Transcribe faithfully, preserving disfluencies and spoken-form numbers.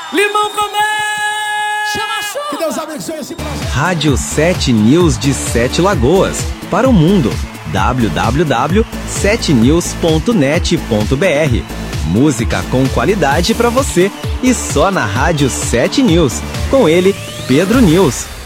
Limão com mel! Chama a chuva! Que Deus abençoe esse projeto. Rádio sete News de Sete Lagoas. Para o mundo. w w w ponto sete news ponto net ponto b r. Música com qualidade para você. E só na Rádio sete News. Com ele, Pedro News.